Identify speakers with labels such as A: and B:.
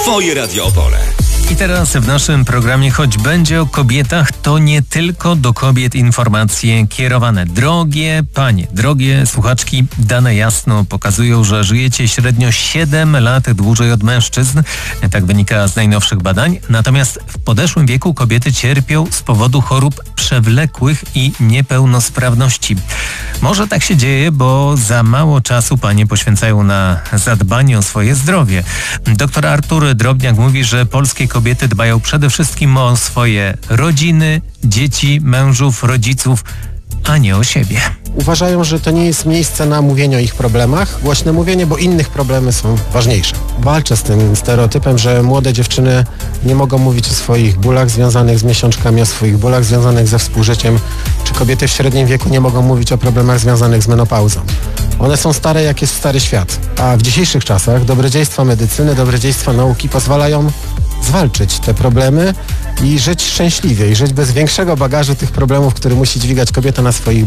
A: Twoje Radio Opole.
B: I teraz w naszym programie, choć będzie o kobietach, to nie tylko do kobiet informacje kierowane. Drogie panie, drogie słuchaczki, dane jasno pokazują, że żyjecie średnio 7 lat dłużej od mężczyzn. Tak wynika z najnowszych badań. Natomiast w podeszłym wieku kobiety cierpią z powodu chorób przewlekłych i niepełnosprawności. Może tak się dzieje, bo za mało czasu panie poświęcają na zadbanie o swoje zdrowie. Dr Artur Drobniak mówi, że polskie kobiety dbają przede wszystkim o swoje rodziny, dzieci, mężów, rodziców, a nie o siebie.
C: Uważają, że to nie jest miejsce na mówienie o ich problemach, głośne mówienie, bo innych problemy są ważniejsze. Walczę z tym stereotypem, że młode dziewczyny nie mogą mówić o swoich bólach związanych z miesiączkami, o swoich bólach związanych ze współżyciem, czy kobiety w średnim wieku nie mogą mówić o problemach związanych z menopauzą. One są stare, jak jest stary świat, a w dzisiejszych czasach dobrodziejstwa medycyny, dobrodziejstwa nauki pozwalają zwalczyć te problemy i żyć szczęśliwie, i żyć bez większego bagażu tych problemów, który musi dźwigać kobieta na swoich